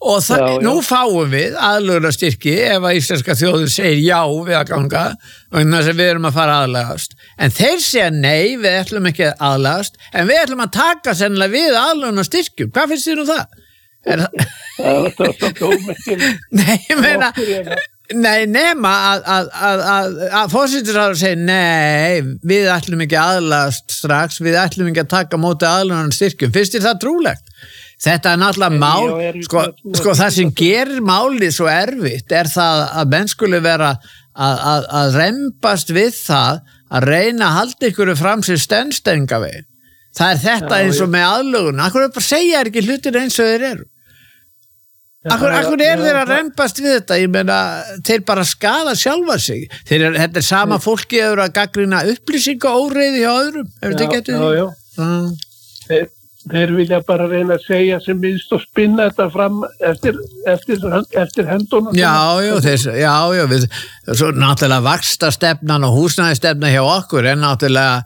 og nú fáum við aðlögunarstyrki ef að íslenska þjóðin segir já við að ganga vegna þess að við erum að fara aðlagast en þeir segja nei, við ætlum ekki að aðlagast en við ætlum að taka sennilega við aðlögunarstyrkjum, hvað finnst þér það? Það er svo ómikið Nei, ég meina Nei, nema að forsætisráðherra segir nei, við ætlum ekki aðlagast strax, við ætlum ekki að taka móti aðlögunarstyrkjum, finnst þér það trúlegt? Þetta er náttúrulega mál, sko það sem gerir málið svo erfitt er það að menn skuli vera að rembast við það að reyna að halda ykkur fram sem stenstenga veginn. Það er þetta eins og með aðlögun. Akkur er bara að segja ekki hlutir eins og þeir eru. Akkur er þeir að rembast við þetta? Ég meina, þeir bara skada sjálfa sig. Þetta er sama fólki að gagnrýna upplýsinga óreiði hjá öðrum. Hefur þið getið því? Þeir vilja bara reyna að segja sem minnst og spinna þetta fram eftir hendunum. Já, við, svo náttúrulega vaxtastefnan og húsnæðistefna hjá okkur er náttúrulega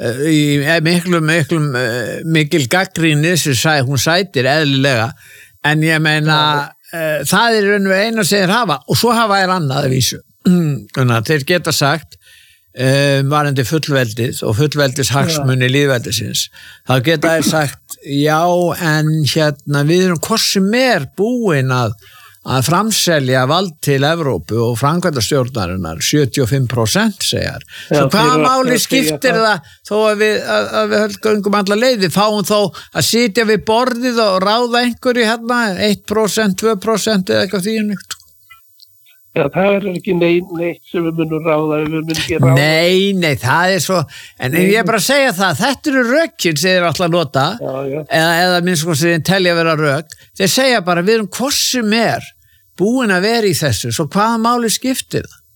mikil gagnrýni sem hún sætir eðlilega, en ég meina það er raun og eina sem þeir hafa og svo hafa þeir annað að vísu. Þannig að þeir geta sagt varandi fullveldið og fullveldishagsmuni lýðveldisins, þá geta þeir sagt já en við erum hvort sem búin að framselja vald til Evrópu og framkvæmdastjórnarinnar 75% segjar. Svo hvaða máli skiptir það þó að við göngum alla leið, við fáum þó að sitja við borðið og ráða einhverju 1%, 2% eða eitthvað því neitt. Já, það er ekki neitt sem við munum ráða, við munum ekki ráða. Nei, það er svo, en ég er bara að segja það, þetta eru rökin sem þeir alltaf nota, eða minnst hvað sem þeir telja að vera rök, þeir segja bara, við erum hvort sem búin að vera í þessu, svo hvaða máli skiptir það?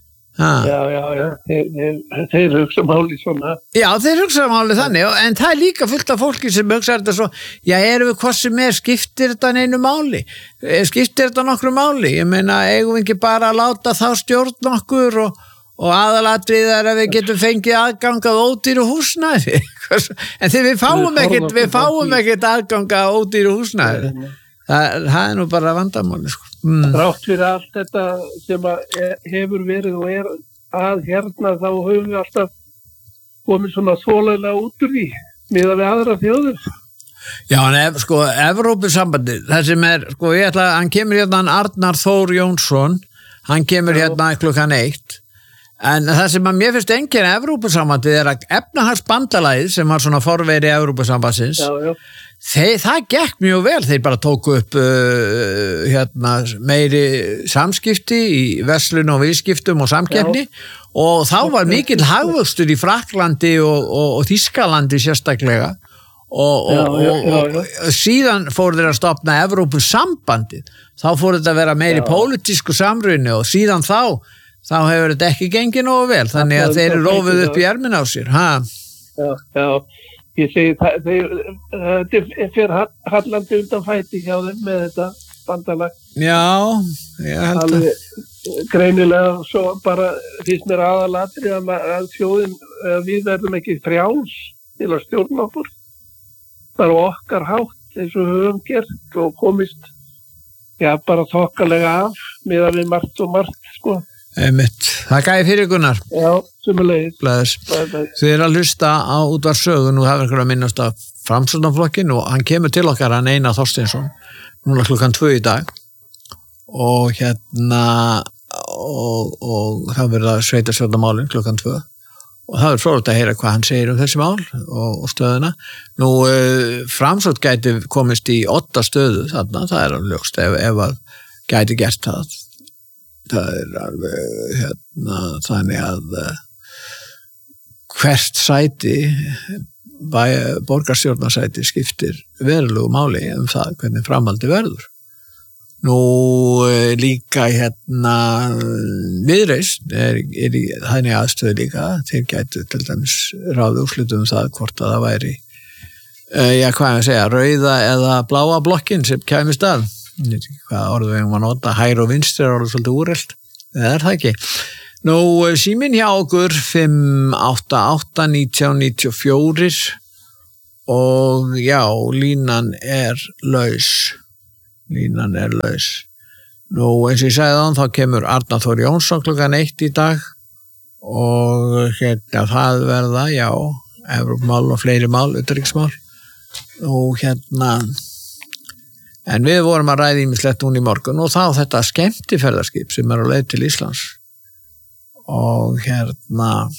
Þeir hugsa máli svona. Já, þeir hugsa máli þannig, en það er líka fullt af fólki sem hugsa þetta svo, já, erum við hvort sem skiptir þetta neinu máli? Skiptir þetta nokkru máli? Ég meina, eigum við ekki bara að láta þá stjórn okkur og aðalatrið er að við getum fengið aðgangað ódýru húsnæði. En þegar við fáum ekkert aðgangað ódýru húsnæði. Það er nú bara vandamáli, sko. Þrátt fyrir allt þetta sem hefur verið og er að hérna, þá höfum við alltaf komið svona þolanlega út úr því miðað við aðra þjóðir. Já, en Evrópusambandið, það sem hann kemur hérna Arnar Þór Jónsson, hann kemur hérna klukkan 1, en það sem að mér finnst enginn Evrópusambandið er að efnahagsbandalagið sem var svona forveri Evrópusambandsins, það gekk mjög vel, þeir bara tóku upp meiri samskipti í verslun og viðskiptum og samkeppni og þá var mikill hagvöxtur í Frakklandi og Þýskalandi sérstaklega og síðan fóru þeir að stofna Evrópusambandið, þá fóru þetta að vera meiri pólitísku samruni og síðan þá hefur þetta ekki gengið nógu vel, þannig að þeir eru rófið upp í ermin á sér. Ég segi þetta fyrir hallandi undan fæti hjá þeim með þetta bandalag. Já, ég held að greinilega svo bara finnst mér aðalatri að þjóðin við verðum ekki frjáls til að stjórna okkur. Bara okkar hátt eins og höfum gert og komist bara þokkalega af meðan við margt og margt, sko. Einmitt. Þakka fyrir Gunnar. Já, sömulegis. Þið er að hlusta á útvarpssögun og hafa einhverju að minnast af Framsóknarflokkinn og hann kemur til okkar, hann Einar Þorsteinsson, núna klukkan 2 í dag og og það verður að sveitarstjórnarmálin klukkan 2 og það verður fróðlegt að heyra hvað hann segir þessi mál og stöðuna. Nú, Framsókn gæti komist í 8 stöðu þarna, það er alveg ljóst ef að gæti gert það. Það er alveg þannig að hvert sæti borgarstjórnarsæti skiptir verulegu máli það hvernig framhaldi verður. Nú líka Viðreisn er í þannig aðstöðu líka, þeir gætu til dæmis ráða úrslitum það hvort að það væri rauða eða bláa blokkin sem kæmist að. Hvað orðu við að nota, hægri og vinstri er orðið svolítið úrelt, það er það ekki. Nú, síminn hjá okkur 588-1994 og já, línan er laus. línan laus. Nú, eins og ég sagði þann, þá kemur Arnar Þór Jónsson klukkan 1 í dag og það verða, já, Evrópumál og fleiri mál, utanríkismál. Og en við vorum að ræða ýmislegt núna í morgun og þá þetta skemmtiferðarskip sem á leið til Íslands. Og það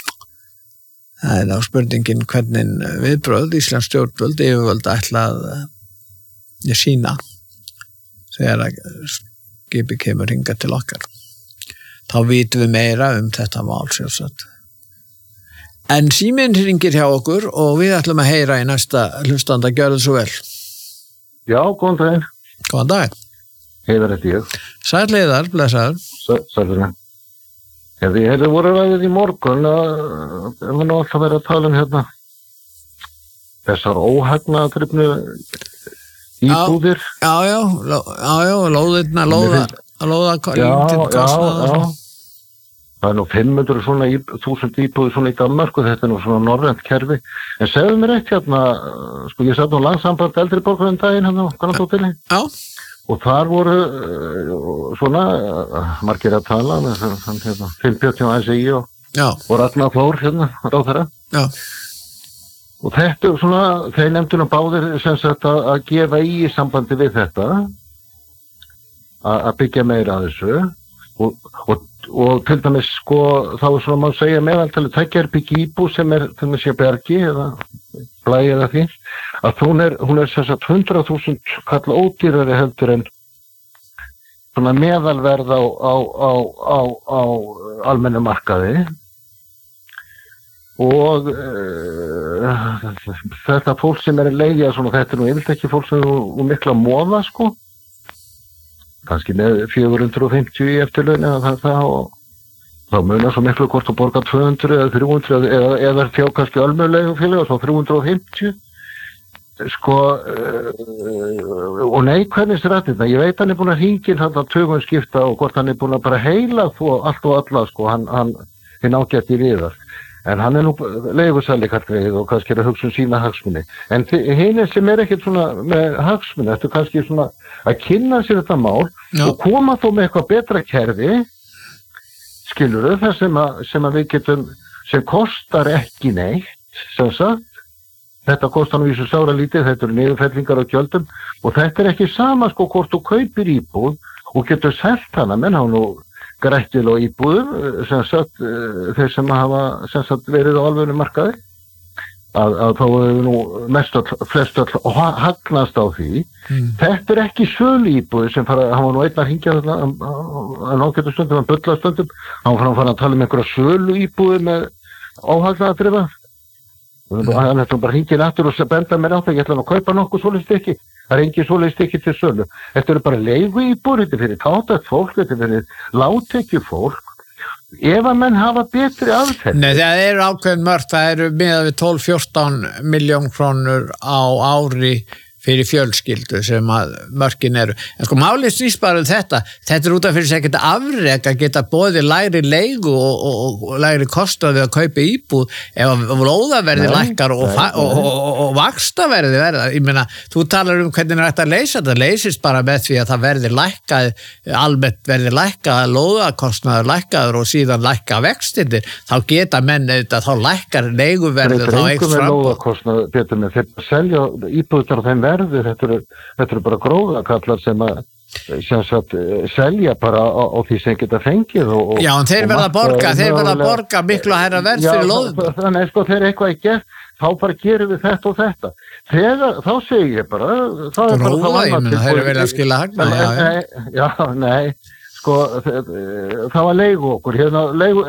á spurningin hvernig viðbrögð Íslands stjórnvöld yfirvöld ætla að sýna þegar skipi kemur hingað til okkar. Þá vitum við meira þetta mál sjálfsagt. En síminn hringir hjá okkur og við ætlum að heyra í næsta hlustanda, gjörðu svo vel. Já, góðan daginn. Góðan dag. Heiðar þetta ég. Sæll Heiðar, blessaður. Sælur. Ég hefði voru ræðið í morgun að við nú alltaf verið að tala hérna þessar óhagnaðardrifnu íbúðir. Já, lóðirna, lóða Já. Það nú 500 svona 1000 íbúðir svona í Danmark og þetta nú svona norrænt kerfi. En segðu mér eitt hérna, sko ég satt nú landssamband eldri borgar daginn hérna, Grandhóteli. Já. Og þar voru svona margir að tala með hérna, 540 ASI og Ragnar Þór hérna, ráðherra. Já. Og þetta svona, þeir nefndu nú báðir sem sagt að gefa í sambandi við þetta, að byggja meira að þessu og til dæmis sko, þá svona má segja meðaltali tveggja íbúð sem til dæmis í Bergi eða Blæi eða því, að hún er sem sagt 100.000 kall ódýrari heldur en svona meðalverð á almennu markaði. Og þetta fólk sem að leigja svona, þetta nú yfirleitt ekki fólk sem er mikla móða sko, kannski með 450 í eftirlaun eða það og þá munar svo miklu hvort að borga 200 eða 300 eða fjá kannski almennleigufélag og svo 350 sko og neikvæðnisrættirna, ég veit hann er búin að hringja þarna tugum skipta og hvort hann er búin að bara heila þó allt og alla sko, hann ágætt í viðar. En hann er nú leigusæli kartveið og kannski er að hugsa sína hagsmuni. En hinn sem er ekkert svona með hagsmuni, þetta er kannski svona að kynna sér þetta mál og koma þó með eitthvað betra kerfi, skilurðu, það sem að við getum, sem kostar ekki neitt, sem sagt. Þetta kostar nú í svo sára lítið, þetta eru niðurfellingar á gjöldum og þetta er ekki sama sko hvort þú kaupir íbúð og getur selt hana, menn hafa nú grættil og íbúðum, sem sagt, þeir sem hafa sem sagt, verið á alvöru markaði, að þá hefur nú flest öll hagnast á því. Þetta er ekki sölu íbúði sem hann var nú einn að hringja að nákvæmlega stundum, að bulla stundum, hann var að tala um einhverja sölu íbúði með óhagnaðardrifa. Hann ætla bara að hringja náttúr og benda mér á það, ég ætla að kaupa nokkuð svoleiðis stykki. Það er engin svoleiðis stykki til sölu. Þetta eru bara leiguíbúðir, þetta er fyrir fátækt fólk, þetta er fyrir lágtekjufólk. Ef að menn hafa betri aðferðir. Nei, það eru ákveðin mörk, það eru miðað við 12-14 milljón krónur á ári fyrir fjölskyldu sem að mörkin eru. En sko málið snýst bara þetta er út af fyrir sig að afreka geta bóðið lægri leigu og lægri kostnaði að kaupa íbúð ef lóðaverði lækkar og vaxtaverði verða. Ég meina, þú talar hvernig er hægt að leysa þetta, leysist bara með því að það verði lækkað, almennt verði lækkað, lóðakostnaður lækkaður og síðan lækka vextindir, þá geta menn auðvitað, þá lækkar leiguverði þá eikst fram. Þeir selja íbúðar á þeim þetta eru bara gróðakallar sem að selja bara á því sem geta fengið Já, en þeir verða að borga miklu hærra verð fyrir lóðum. Þannig sko, þeir eitthvað ekki gert, þá bara gerum við þetta og þetta. Þá segir ég bara Gróða, ég meina, þeir eru verið að skila hagna. Já, nei, sko, það var leigu okkur, hérna,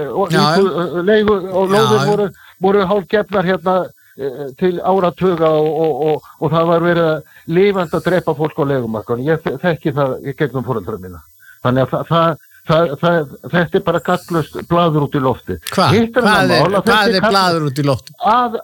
leigu og lóðir voru hálfgefnar hérna til áratuga og það var verið að lifandi að drepa fólk á leigumarkaðnum. Ég þekki það gegnum foreldra mína. Þannig að þetta er bara gallust blaður út í lofti. Hvað er blaður út í lofti?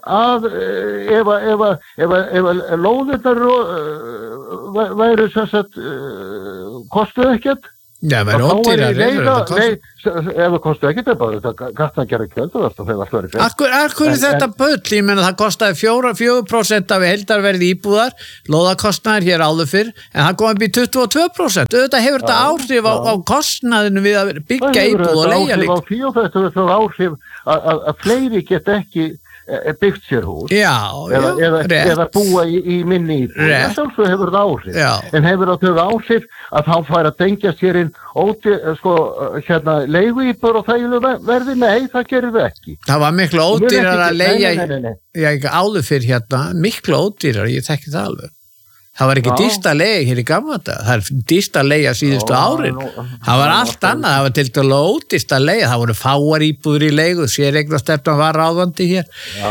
Ef lóðirnar væru sem sagt kostuð ekkert, Já, það ódýrari. Ef það kosti ekki þetta gatnagerðar kjöldu það hefur alltaf verið fyrir. Akkur þetta bull, ég meina það kostaði 4% af heildarverði íbúðar, lóðakostnaðir hér áður fyrr, en það kom upp í 22%. Þetta hefur þetta áhrif á kostnaðinu við að byggja íbúð og leigja líkt. Það hefur áhrif að fleiri get ekki byggt sér hús eða búa í minni íbúð. Það hefur það áhrif. En hefur það áhrif að þá fær að dengja sér inn leiguíbúður og þægileg verði? Nei, það gerir við ekki. Það var miklu ódýrar að leigja áður fyrir hérna, miklu ódýrar, ég þekki það alveg. Það var ekki dýrt að leigja hér í gamla daga. Það er dýrt að leigja síðustu árin. Það var allt annað, það var til dælu ódýrt að leigja. Það voru fáar íbúður í leigu, séreignarstefnan var ráðandi hér.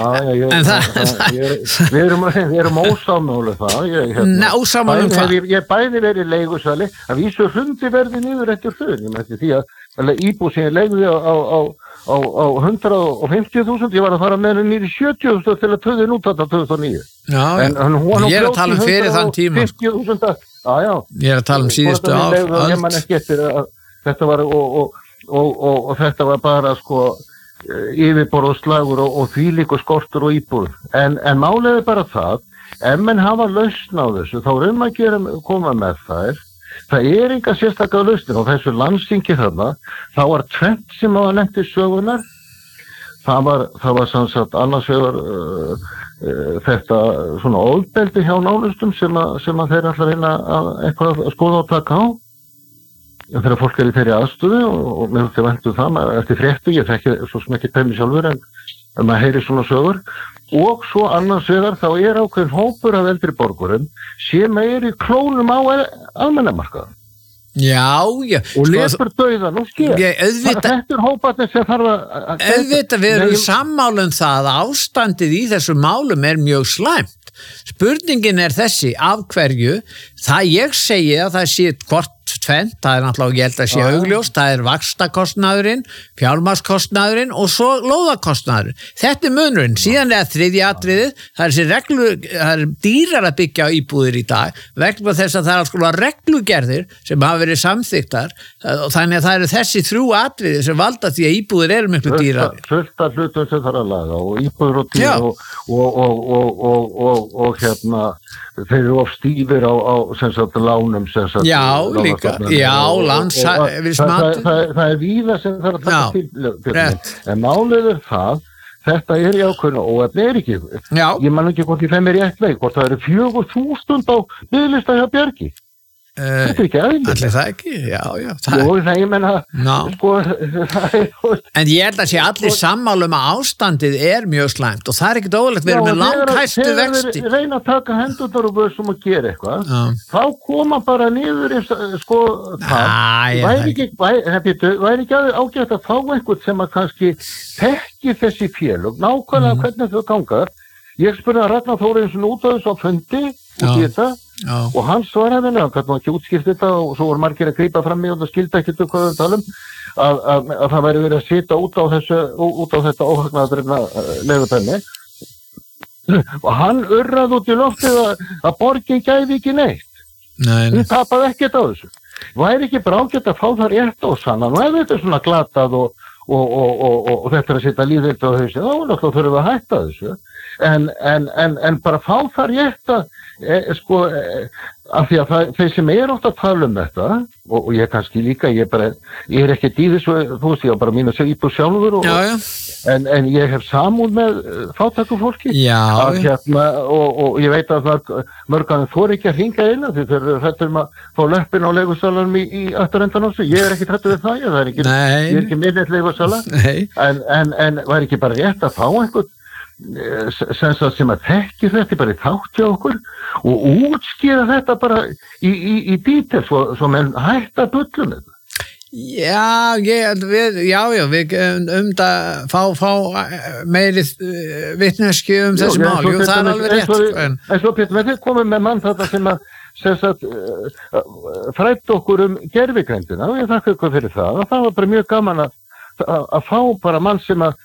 Við erum ósammála það. Ósammála það. Ég bæði verið leigusali, að vísu hrundi verði niður eftir hrun. Því að íbúð sem ég leigði á 150.000, ég var að fara með henni nýri 70.000 til að töði nút þetta 2009. Ég er að tala fyrir þann tíma. 50.000, ég er að tala síðustu ár. Þetta var og þetta var bara yfirborð og slagur og þvílíkur skortur og íbúð. En málið bara það, ef menn hafa lausn á þessu, þá að koma með þær. Það enga sérstaklega lausnir og þessu landsþingi þarna, þá var tvennt sem var nefnt í sögunar. Það var sannsagt annars vegar þetta svona ofbeldi hjá nálustum sem að þeir alltaf reyna að eitthvað að skoða og taka á. Þegar fólk í þeirri aðstöðu og mér finnst ég væntu það, eftir fréttu, ég þekki svo sem ekki dæmi sjálfur en maður heyri svona sögur. Og svo annars vegar þá ákveðin hópur af eldri borgurum sem í klónum á almennamarkaðum. Já. Og lepur dauðan og sker. Þetta hóparnir sem þarf að... Auðvitað, við erum sammála það að ástandið í þessum málum mjög slæmt. Spurningin þessi, af hverju? Það ég segi að það sé hvort tvennt, það náttúrulega ég held að sé augljóst, það vaxtakostnaðurinn, fjármagnskostnaðurinn og svo lóðakostnaðurinn. Þetta munurinn, síðan þriðja atriðið, það er dýrar að byggja íbúðir í dag, vegna þess að það reglugerðir sem hafa verið samþykktar, þannig að það eru þessi þrjú atriði sem valda því að íbúðir eru miklu dýrar. Fullt af hlutum sem þarf að laga og íbúðir og dýr og þeir eru of stífir á sem sagt lánum sem sagt. Líka, lánsvísmat. Það víða sem þarf að taka til. En málið það, þetta í ákveðinu og þetta ekki. Ég man ekki hvort ég fæ mér rétt leik, hvort það eru 4.000 á biðlista hjá Bjargi. Þetta ekki aðeins. Allir það ekki, já. Það ég menna, En ég held að sé allir sammála að ástandið mjög slæmt og það ekki óvægt, við erum með langhæstu vexti. Reyna að taka hendurnar og vössum og gera eitthvað, þá koma bara niður væri ekki ágætt að fá einhvern sem að kannski þekki þessi félög, nákvæmlega hvernig þau gangar. Ég spurði að Ragnar Þóriðsson út á þessu á fundi út í þetta og hann svaraði henni, hann gæti ekki útskipt þetta og svo voru margir að grípa fram í og það skildi ekkert hvað við talum að það væri verið að sitja út á þetta óhagnaðurinn leigupenni og hann urraði út í loftið að borgin gæfi ekki neitt. Hún tapaði ekkert á þessu. Væri ekki bara ágætt að fá það rétt á sannan og ef þetta svona glatað og þetta að setja líðild á þessu, þá náttúrulega þurfum við að hætta þessu. En bara fá það rétt af því að þeir sem átt að tala þetta og ég kannski líka, ég ekki í þessu, þú veist, ég á bara mín að segja íbúð sjálfur en ég hef samúð með fátækufólki og ég veit að mörgum þor ekki að hringa inn því þeir hrættur að fá löppin á leigusalanum í afturendan á sig, ég ekki hrættur við það, ég ekki minnið leigusala en var ekki bara rétt að fá einhvern sem að þekki þetta bara í þátt hjá okkur og útskýra þetta bara í dítel svo menn hætta bullum þetta. Við fá meiri vitneski þessi mál, það er alveg rétt. En svo Pétur, við komum með mann þetta sem að frætt okkur gervigreindina og ég þakka ykkur fyrir það og það var bara mjög gaman að fá bara mann sem að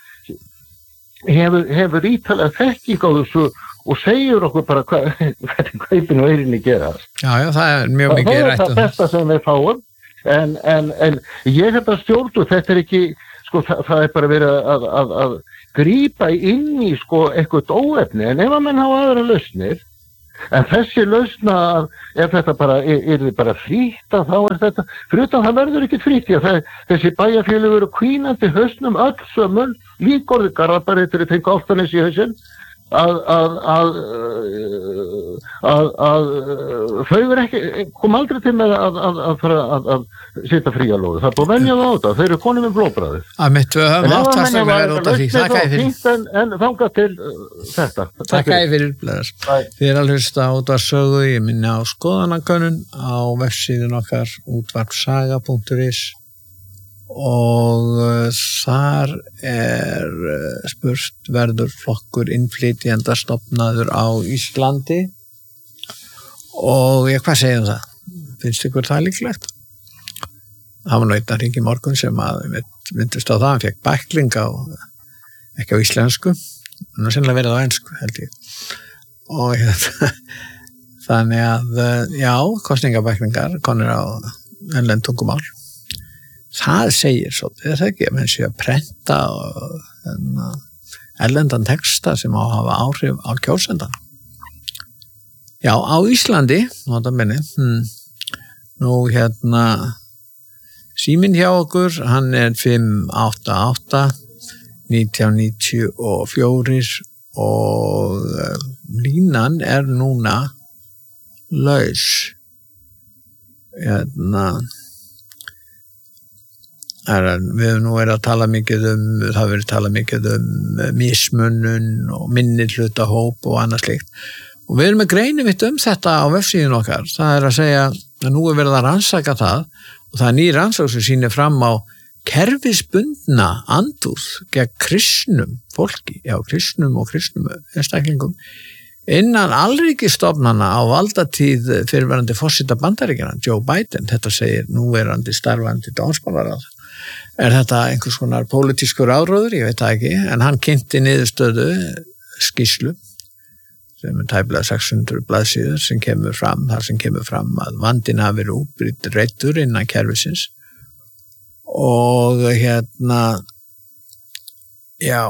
hefur ítalega þekking á þessu og segir okkur bara hvernig kaupin og eirinni gera. Það mjög mikið rætt. Það það besta sem við fáum en ég held að stjórnvöld, þetta ekki, sko, það bara verið að grípa inn í, sko, eitthvað óefni, en ef að menn hafa aðra lausnir, en þessi lausna, ef þetta bara, er bara frýtt, þá þetta, fyrir utan það verður ekki frýtt, því að þessi bæjarfélög eru hvínandi hausnum öll sömul, líkorði Garðabæri til að tenga Álftanes í hausinn, að þau verður ekki, kom aldrei til með að fara að setja fríalóðu. Það er búið að venja það á það, þau eru konum með blóðbræðið. Að mitt við höfum áttast verið út af því, þakka ég fyrir. En þangað til þetta. Þakka ég fyrir, Bleðars. Þið er að hlusta á Útvarpssögu, ég minni á skoðanakönnun á vefsíðun okkar útvarpssaga.is og þar spurt verður flokkur innflytjenda stofnaður á Íslandi og hvað segir það? Finnst ykkur það líklegt? Það var nú einn að hringi morgun sem að myndist á það, hann fekk bækling ekki á íslensku, hann var sennilega verið á ensku held ég og þannig að já, kosningabæklingar konur á erlend tungumál. Það segir svolítið, það ekki, að menn sé að prenta erlendan texta sem á að hafa áhrif á kjósendan. Já, á Íslandi, nú síminn hjá okkur, hann er 588 1994 og línan er núna laus. Við höfum nú verið að tala mikið það verið talað mikið mismunun og minnihlutahóp og annað slíkt og við erum með greini mitt þetta á vefsíðun okkar, það er að segja að nú er verið að rannsaka það og það er ný rannsókn sem sýnir fram á kerfisbundna andúð gegn kristnum fólki, kristnum og kristnum einstaklingum innan alríkisstofnana á valdatíð fyrrverandi forseta Bandaríkjanna, Joe Biden, þetta segir núverandi starfandi dómsmálaráðherra. Er þetta einhvers konar pólitískur áróður? Ég veit það ekki, en hann kynnti niðurstöðu skýrslu sem er tæplega 600 blaðsíður sem kemur fram að vandinn hafi verið útbreiddur innan kerfisins og já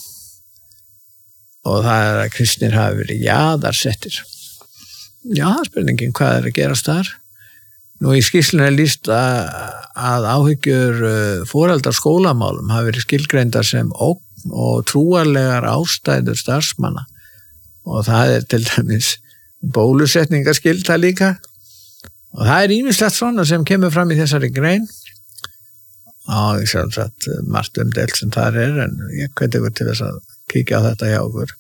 og það er að kristnir hafi verið jaðarsettir. Já, það er spurningin hvað er að gerast þar. Nú í skýrslunni er lýst að áhyggjur foreldrar skólamálum hafi verið skilgreindar sem ógn og trúarlegar ástæður starfsmanna og það er til dæmis bólusetningaskylda líka og það er ýmislegt svona sem kemur fram í þessari grein og ég sjálfsagt margt deilt sem þar en ég hveti ykkur til þess að kíkja á þetta hjá okkur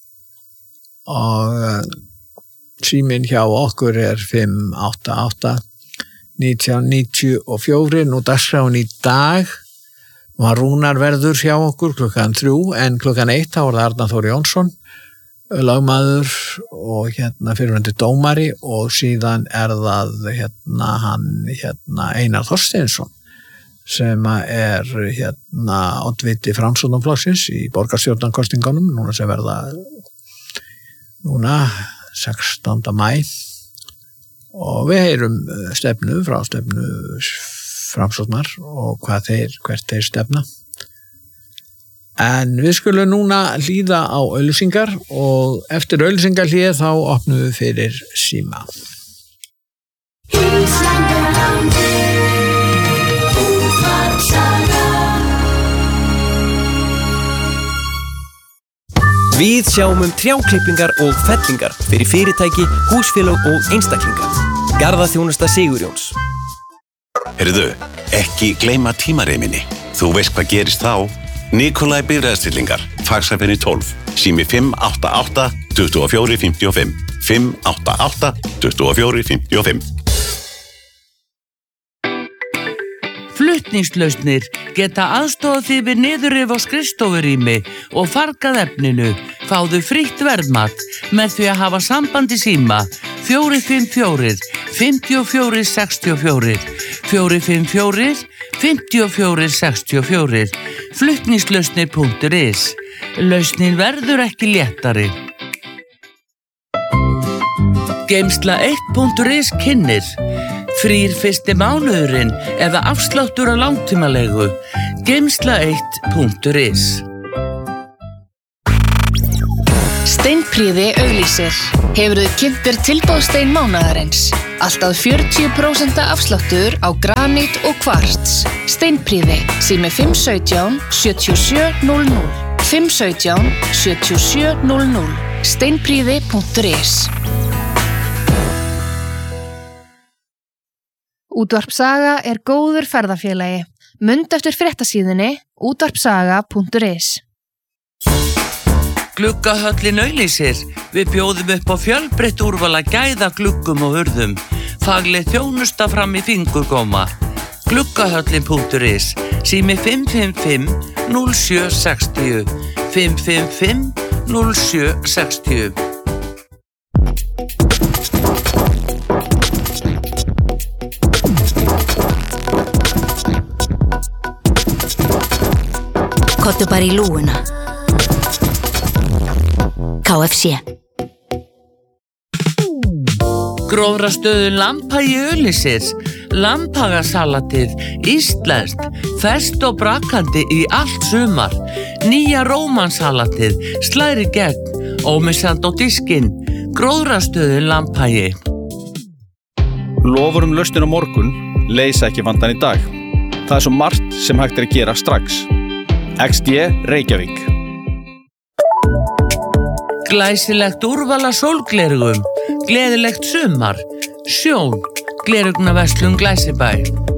og síminn hjá okkur er 588 1994 nú dagskráin í dag og Rúnar verður hjá okkur klukkan 3 en klukkan 1 þá var það Arnar Þór Jónsson lagmaður og fyrrverandi dómari og síðan er það Einar Þorsteinsson sem er oddviti Framsóknarflokksins í borgarstjórnarkosningunum núna sem verða 16. maí og við heyrum frá stefnu Framsóknar og hvert þeir stefna en við skulum núna hlýða á auglýsingar og eftir auglýsingarhlýð þá opnum við fyrir síma. Við sjáum trjáklippingar og fellingar fyrir fyrirtæki, húsfélög og einstaklinga. Garðaþjónusta Sigurjóns. Heyrðu, ekki gleyma tímareiminni. Þú veist hvað gerist þá. Nikolaj bifreiðastillingar, Faxaferðinni 12, sími 588 2455. 588 2455. Flutningslausnir geta aðstofað þig við niðurrif á skrifstofurými og fargað efninu. Fáðu frítt verðmat með því að hafa samband í síma 454 54 64 454 54 64 flutningslausnir.is. Lausnin verður ekki léttari. Geymsla 1.is kynnir Frýr fyrsti mánuðurinn eða afsláttur á langtímalegu. Geimsla1.is. Steinprýði auglýsir. Hefurðu kynnt þér tilboðstein mánaðarins? Allt að 40% afsláttur á granít og kvarts. Steinprýði, sími 517 7700. 517 7700. Steinprýði.is. Útvarp Saga góður ferðafélagi. Mundu eftir fréttasíðunni útvarpsaga.is. Gluggahöllin auglýsir. Við bjóðum upp á fjölbreytt úrval að gæða gluggum og hurðum. Fagleg þjónusta fram í fingurgóma. Gluggahöllin.is. Sími 555 0760. 555 0760. Kottu bara í lúguna. KFC. Grófrastöðun Lambhagi auglýsir. Lambhagasalatið, íslenskt, ferskt og brakandi í allt sumar. Nýja rómansalatið, slæri gegn, ómissandi á diskinn. Grófrastöðun Lambhagi. Loforðum lausnir á morgun, leysa ekki vandann í dag. Það svo margt sem hægt að gera strax. XD Reykjavík. Glæsilegt úrval af sólglerugum, gleðilegt sumar, Sjón, glerugnaverslun Glæsibæ.